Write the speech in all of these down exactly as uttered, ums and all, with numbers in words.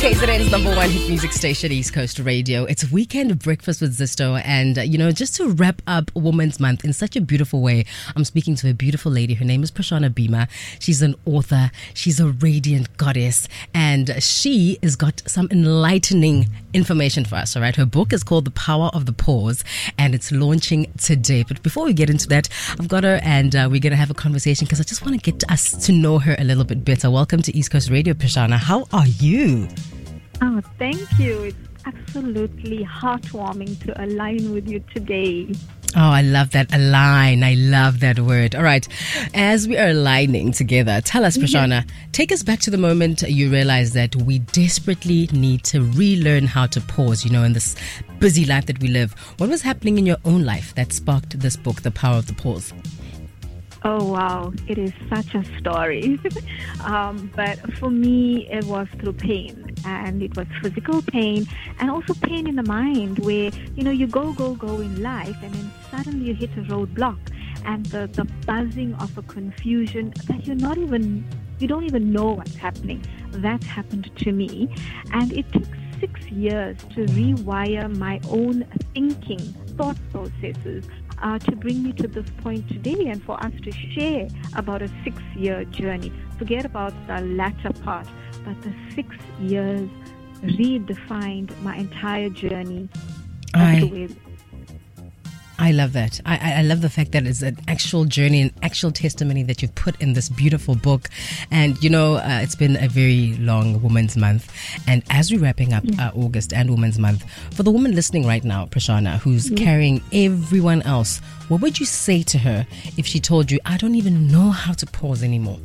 K Z N's number one hit music station, East Coast Radio. It's Weekend Breakfast with Zisto. And, uh, you know, just to wrap up Women's Month in such a beautiful way, I'm speaking to a beautiful lady. Her name is Prashana Bhima. She's an author. She's a radiant goddess. And she has got some enlightening information for us, all right? Her book is called The Power of the Pause, and it's launching today. But before we get into that, I've got her, and uh, we're going to have a conversation because I just want to get us to know her a little bit better. Welcome to East Coast Radio, Prashana. How are you? Oh, thank you. It's absolutely heartwarming to align with you today. Oh, I love that. Align. I love that word. All right. As we are aligning together, tell us, Prashana, take us back to the moment you realized that we desperately need to relearn how to pause, you know, in this busy life that we live. What was happening in your own life that sparked this book, The Power of the Pause? Oh, wow. It is such a story. um, but for me, it was through pain. And it was physical pain and also pain in the mind where, you know, you go, go, go in life and then suddenly you hit a roadblock and the, the buzzing of a confusion that you're not even, you don't even know what's happening. That happened to me. And it took six years to rewire my own thinking, thought processes, Uh, to bring me to this point today and for us to share about a six-year journey. Forget about the latter part, but the six years redefined my entire journey. I, I love that. I, I love the fact that it's an actual journey, an actual testimony that you've put in this beautiful book. And, you know, uh, it's been a very long Women's Month. And as we're wrapping up yeah. uh, August and Women's Month, for the woman listening right now, Prashana, who's yeah. carrying everyone else, what would you say to her if she told you, I don't even know how to pause anymore?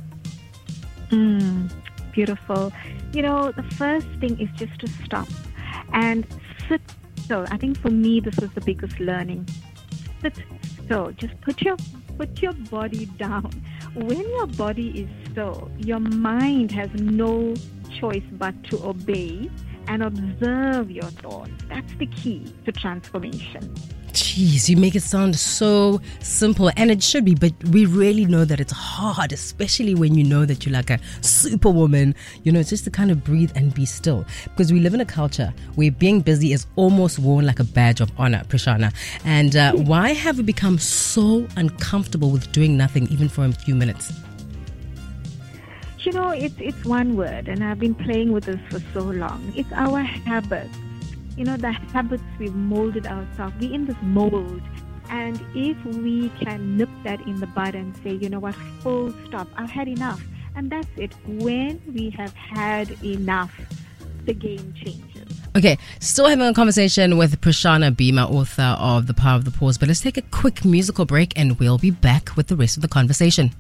Mm, beautiful. You know, the first thing is just to stop and sit. So I think for me, this was the biggest learning. Sit still. Just put your put your body down. When your body is still, your mind has no choice but to obey and observe your thoughts. That's the key to transformation. Jeez, you make it sound so simple, and it should be, but we really know that it's hard, especially when you know that you're like a superwoman. You know, it's just to kind of breathe and be still, because we live in a culture where being busy is almost worn like a badge of honor, Prashana. And uh, why have we become so uncomfortable with doing nothing, even for a few minutes? You know, it's it's one word, and I've been playing with this for so long. It's our habits. You know, the habits we've molded ourselves. We're in this mold. And if we can nip that in the bud and say, you know what, full stop, I've had enough. And that's it. When we have had enough, the game changes. Okay, still having a conversation with Prashana Bhima, author of The Power of the Pause. But let's take a quick musical break and we'll be back with the rest of the conversation.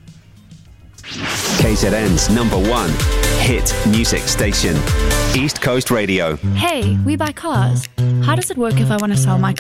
K Z N's number one hit music station, East Coast Radio. Hey, we buy cars. How does it work if I want to sell my car?